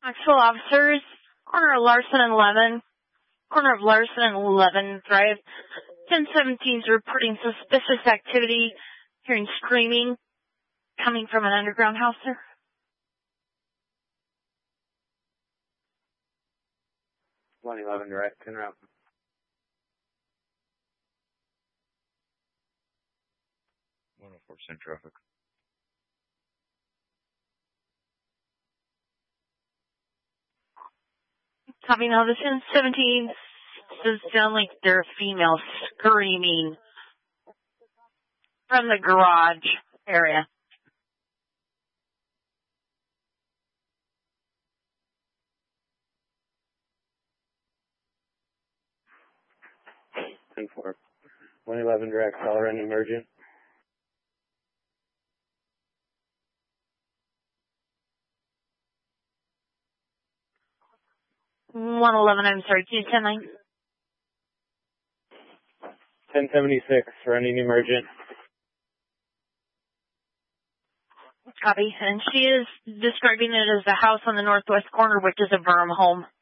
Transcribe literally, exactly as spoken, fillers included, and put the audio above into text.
Actual officers, corner of Larson and Lemon, corner of Larson and Levin Drive. ten seventeen is reporting suspicious activity, hearing screaming coming from an underground house, sir. one eleven direct, en route. one oh four percent traffic. Copy now, the ten seventeen does sound like there are females screaming from the garage area. ten four. one eleven direct, caller and emergent. one eleven, I'm sorry, Q ten nine. ten seventy-six, running emergent. Copy. And she is describing it as the house on the northwest corner, which is a Burham home.